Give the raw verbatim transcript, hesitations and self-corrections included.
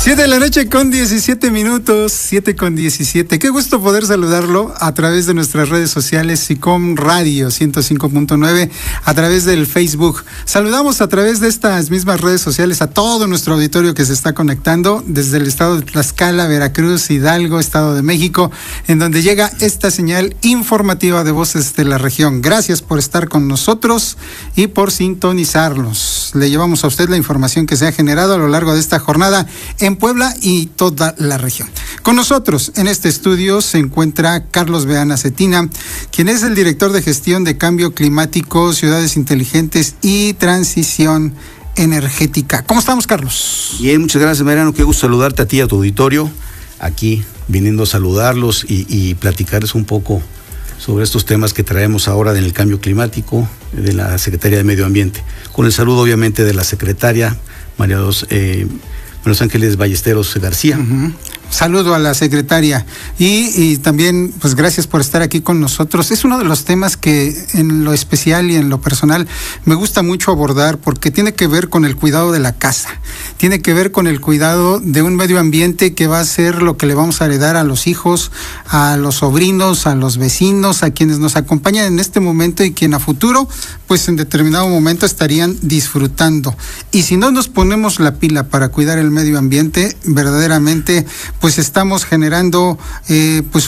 siete de la noche con diecisiete minutos, siete con diecisiete. Qué gusto poder saludarlo a través de nuestras redes sociales, SICOM Radio ciento cinco punto nueve, a través del Facebook. Saludamos a través de estas mismas redes sociales a todo nuestro auditorio que se está conectando desde el estado de Tlaxcala, Veracruz, Hidalgo, Estado de México, en donde llega esta señal informativa de Voces de la Región. Gracias por estar con nosotros y por sintonizarnos. Le llevamos a usted la información que se ha generado a lo largo de esta jornada en Puebla y toda la región. Con nosotros en este estudio se encuentra Carlos Beana Cetina, quien es el director de gestión de cambio climático, ciudades inteligentes y transición energética. ¿Cómo estamos, Carlos? Bien, muchas gracias, Mariano. Qué gusto saludarte a ti y a tu auditorio, aquí viniendo a saludarlos y, y platicarles un poco sobre estos temas que traemos ahora en el cambio climático de la Secretaría de Medio Ambiente, con el saludo obviamente de la secretaria María Dos, eh, Los Ángeles Ballesteros García. Uh-huh. Saludo a la secretaria y, y también pues gracias por estar aquí con nosotros. Es uno de los temas que en lo especial y en lo personal me gusta mucho abordar porque tiene que ver con el cuidado de la casa, tiene que ver con el cuidado de un medio ambiente que va a ser lo que le vamos a heredar a los hijos, a los sobrinos, a los vecinos, a quienes nos acompañan en este momento y quien a futuro pues en determinado momento estarían disfrutando. Y si no nos ponemos la pila para cuidar el medio ambiente, verdaderamente pues estamos generando eh, pues